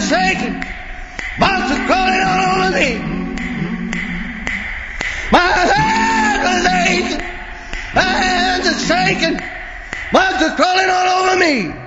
are shaking. Bugs are crawling all over me. My hands are aching. My hands are shaking. Bugs are crawling all over me.